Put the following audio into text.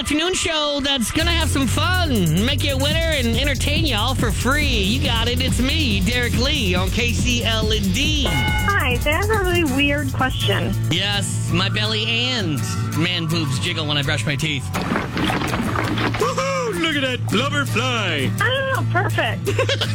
afternoon show that's going to have some fun, make you a winner, and entertain y'all for free. You got it. It's me, Derek Lee, on KCLD. Hi, so I have a really weird question. Yes, my belly and man boobs jiggle when I brush my teeth. Woohoo! Look at that blubber fly. I don't know, perfect.